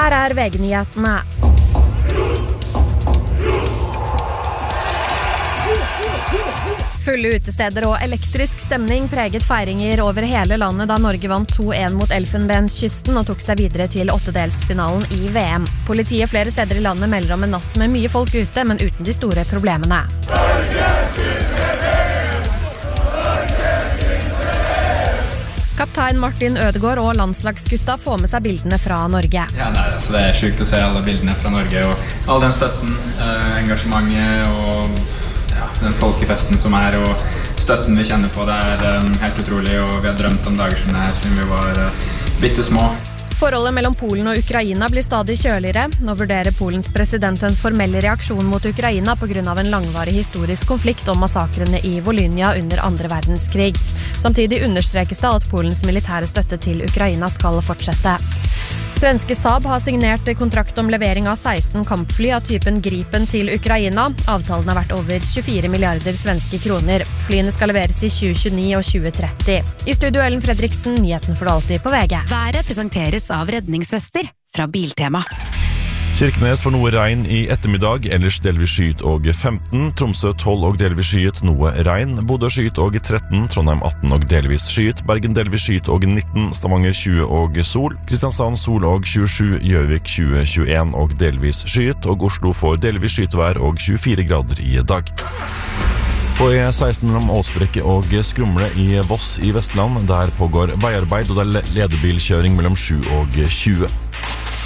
Her VG-nyhetene. Fulle utesteder og elektrisk stemning preget feiringer over hele landet da Norge vant 2-1 mot Elfenbenskysten og tok seg videre til åttedelsfinalen i VM. Politiet flere steder i landet melder om en natt med mye folk ute, men uten de store problemene. Kaptein Martin Ødegaard og landslagsgutta får med seg bildene fra Norge. Ja, det er sjukt å se alle bildene fra Norge og all den støtten, engasjementet og den folkefesten som og støtten vi kjenner på. Det helt utrolig, og vi har drømt om dager som det her siden vi var bittesmå. Forholdet mellom Polen og Ukraina blir stadig kjøligere. Nå vurderer Polens president en formell reaksjon mot Ukraina på grunn av en langvarig historisk konflikt om massakrene i Volhynia under andre verdenskrig. Samtidig understrekes det at Polens militære støtte til Ukraina skal fortsette. Svenske Saab har signert kontrakt om levering av 16 kampfly av typen Gripen til Ukraina. Avtalen har vært over 24 milliarder svenske kroner. Flyene skal leveres i 2029 og 2030. I studio Ellen Fredriksen, nyheten for alltid på VG. Været presenteres av redningsvester fra Biltema. Kirkenes får noe regn i ettermiddag, ellers delvis skyet og 15, Tromsø 12 og delvis skyet, noe regn, Bodø skyet og 13, Trondheim 18 og delvis skyet, Bergen delvis skyet og 19, Stavanger 20 og sol, Kristiansand sol og 27, Gjøvik 20, 21 og delvis skyet, og Oslo får delvis skyetvær og 24 grader i dag. På E16 mellom Åsbrekke og Skrumle i Voss i Vestland, der pågår veiarbeid og det ledebilkjøring mellom 7 og 20.